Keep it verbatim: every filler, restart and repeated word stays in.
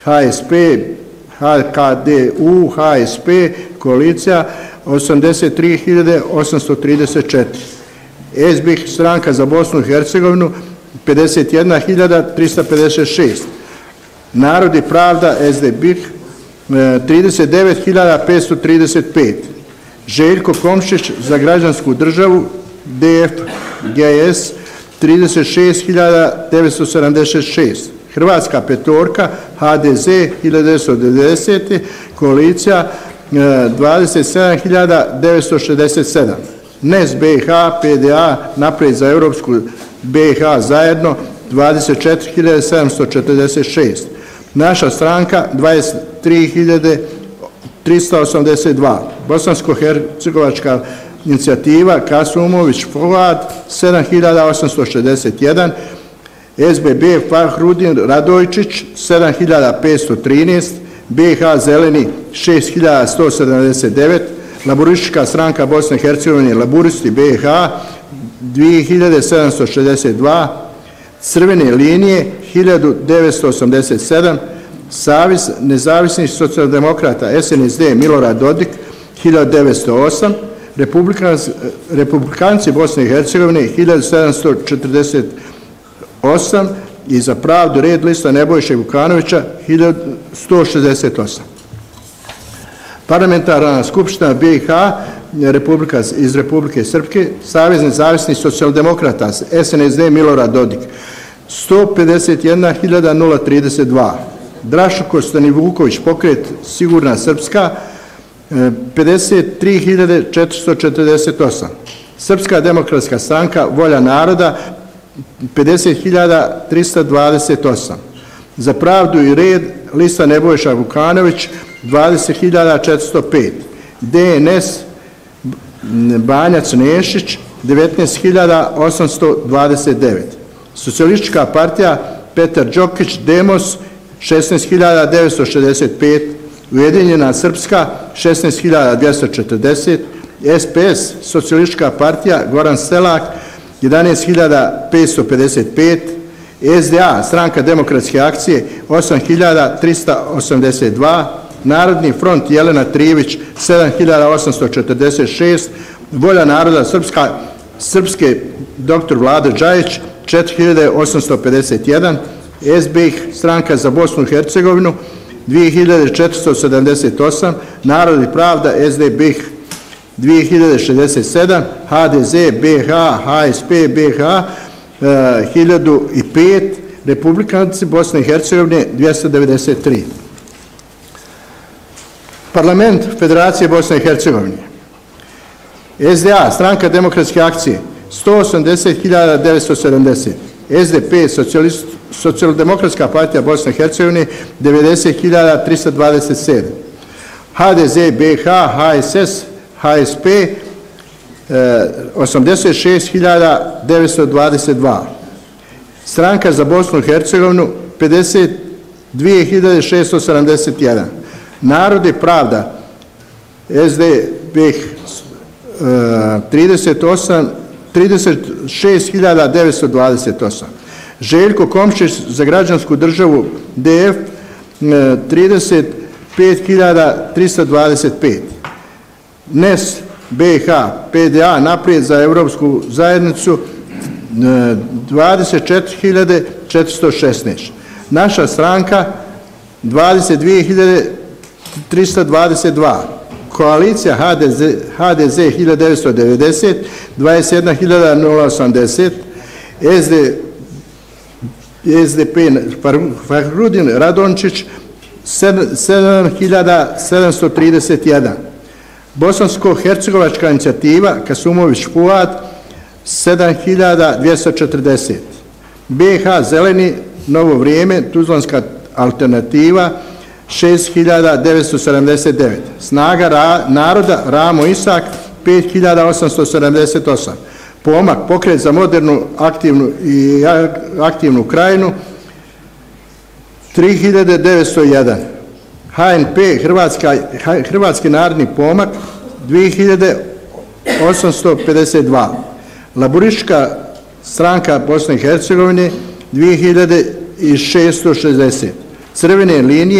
H S P, H K D U, H S P, koalicija osamdeset tri hiljade osamsto trideset četiri. S B I H, stranka za Bosnu i Hercegovinu, pedeset jedna hiljada trista pedeset šest. Narod i pravda, S D B I H, trideset devet hiljada petsto trideset pet. Željko Komšić za građansku državu, D F G S, trideset šest hiljada devetsto sedamdeset šest. Hrvatska petorka, H D Z, hiljadu devetsto devedesete. Koalicija, dvadeset sedam hiljada devetsto šezdeset sedam. N E S B i H, P D A, Naprijed za Europsku B i H zajedno, dvadeset četiri hiljade sedamsto četrdeset šest. Naša stranka, dvadeset tri hiljade trista osamdeset dva. Bosansko-hercegovačka inicijativa, Kasumović Fuad, sedam hiljada osamsto šezdeset jedan. S B B Fahrudin Radojčić, sedam hiljada petsto trinaest. B i H Zeleni, šest hiljada sto sedamdeset devet. Laburistička stranka Bosne i Hercegovine, Laburisti B i H, dvije hiljade sedamsto šezdeset dva. Crvene linije, hiljadu devetsto osamdeset sedam. Savez nezavisnih socijaldemokrata S N S D Milorad Dodik, hiljadu devetsto osam. Republikanci Bosne i Hercegovine, hiljadu sedamsto četrdeset osam. I za pravdu red lista Nebojše Vukanovića, hiljadu sto šezdeset osam. Parlamentarna skupština B i H Republika, iz Republike Srpske, Savez nezavisnih socijaldemokrata S N S D Milorad Dodik, sto pedeset jedna hiljada trideset dva. Drašo Kostani Vuković, pokret Sigurna Srpska, pedeset tri hiljade četiristo četrdeset osam. Srpska demokratska stranka Volja naroda, pedeset hiljada trista dvadeset osam. Za pravdu i red lista Nebojša Vukanović, dvadeset hiljada četiristo pet. D N S Banjac Nešić, devetnaest hiljada osamsto dvadeset devet. Socijalistička partija Petar Đokić Demos, šesnaest hiljada devetsto šezdeset pet. Ujedinjena Srpska, šesnaest hiljada dvjesto četrdeset. S P S Socijalistička partija Goran Selak, jedanaest hiljada petsto pedeset pet. S D A Stranka demokratske akcije, osam hiljada trista osamdeset dva. Narodni front Jelena Trivić, sedam hiljada osamsto četrdeset šest. Volja naroda Srpska, Srpske dr Vlado Đajić, četiri hiljade osamsto pedeset jedan. S B I H Stranka za Bosnu i Hercegovinu, dvije hiljade četiristo sedamdeset osam. Narod i pravda S D B I H, dvije hiljade šezdeset sedam. H D Z B H, H S P B H, hiljadu pet. Republikanci Bosne i Hercegovine, dvjesto devedeset tri. Parlament Federacije Bosne i Hercegovine. S D A, Stranka demokratske akcije, sto osamdeset hiljada devetsto sedamdeset. S D P, Socijaldemokratska partija Bosne i Hercegovine, devedeset hiljada trista dvadeset sedam. H D Z B H, H S S, H S P, osamdeset šest hiljada devetsto dvadeset dva. Stranka za Bosnu i Hercegovinu, pedeset dvije hiljade šeststo sedamdeset jedan. Narod i pravda, S D B H, trideset šest hiljada devetsto dvadeset osam. Željko Komšić za građansku državu D F, trideset pet hiljada trista dvadeset pet. N E S B H, P D A, Naprijed za Europsku zajednicu, dvadeset četiri hiljade četiristo šesnaest. Naša stranka, dvadeset dvije hiljade trista dvadeset dva. Koalicija H D Z hiljadu devetsto devedeset, dvadeset jedna hiljada osamdeset. S D P Fahrudin Radončić, sedam hiljada sedamsto trideset jedan. Bosansko-hercegovačka inicijativa Kasumović Fuad, sedam hiljada dvjesto četrdeset. B H Zeleni Novo vrijeme, Tuzlanska alternativa, šest hiljada devetsto sedamdeset devet. Snaga ra, naroda Ramo Isak, pet hiljada osamsto sedamdeset osam. Pomak, pokret za modernu aktivnu i aktivnu krajinu, tri hiljade devetsto jedan. H N P, Hrvatska, Hrvatski narodni pomak, dvije hiljade osamsto pedeset dva. Laburistička stranka Bosne i Hercegovine, dvije hiljade šeststo šezdeset. crvene linije